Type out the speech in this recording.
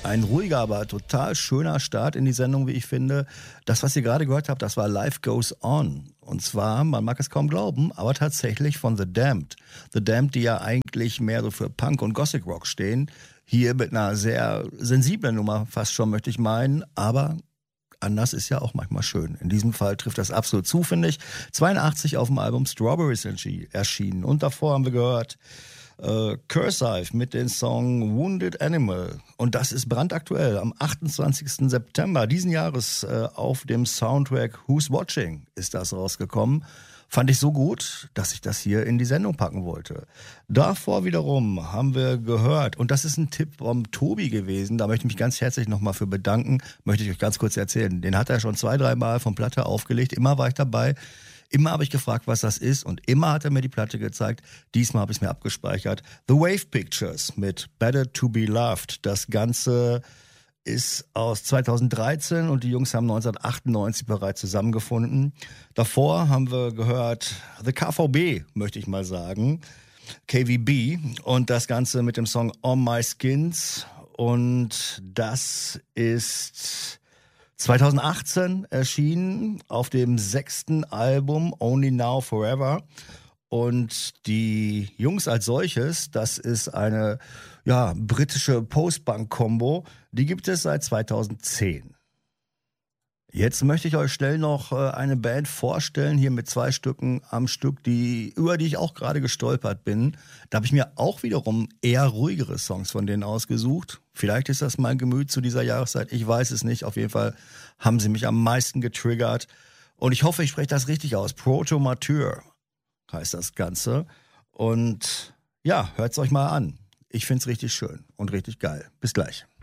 Ein ruhiger, aber total schöner Start in die Sendung, wie ich finde. Das, was ihr gerade gehört habt, das war Life Goes On. Und zwar, man mag es kaum glauben, aber tatsächlich von The Damned. The Damned, die ja eigentlich mehr so für Punk und Gothic Rock stehen. Hier mit einer sehr sensiblen Nummer, fast schon, möchte ich meinen. Aber anders ist ja auch manchmal schön. In diesem Fall trifft das absolut zu, finde ich. 82 auf dem Album Strawberries erschienen. Und davor haben wir gehört Cursive mit dem Song Wounded Animal. Und das ist brandaktuell. Am 28. September diesen Jahres auf dem Soundtrack Who's Watching ist das rausgekommen. Fand ich so gut, dass ich das hier in die Sendung packen wollte. Davor wiederum haben wir gehört, und das ist ein Tipp vom Tobi gewesen, da möchte ich mich ganz herzlich nochmal für bedanken, möchte ich euch ganz kurz erzählen. Den hat er schon 2-3 Mal von Platte aufgelegt, immer war ich dabei. Immer habe ich gefragt, was das ist, und immer hat er mir die Platte gezeigt. Diesmal habe ich es mir abgespeichert. The Wave Pictures mit Better to Be Loved. Das Ganze ist aus 2013 und die Jungs haben 1998 bereits zusammengefunden. Davor haben wir gehört The KVB, möchte ich mal sagen, KVB, und das Ganze mit dem Song On My Skins, und das ist 2018 erschienen auf dem 6. Album Only Now Forever. Und die Jungs als solches, das ist eine britische Post-Punk-Kombo, die gibt es seit 2010. Jetzt möchte ich euch schnell noch eine Band vorstellen, hier mit 2 Stücken am Stück, über die ich auch gerade gestolpert bin. Da habe ich mir auch wiederum eher ruhigere Songs von denen ausgesucht. Vielleicht ist das mein Gemüt zu dieser Jahreszeit, ich weiß es nicht. Auf jeden Fall haben sie mich am meisten getriggert. Und ich hoffe, ich spreche das richtig aus. Proto-Mature heißt das Ganze. Und ja, hört's euch mal an. Ich find's richtig schön und richtig geil. Bis gleich.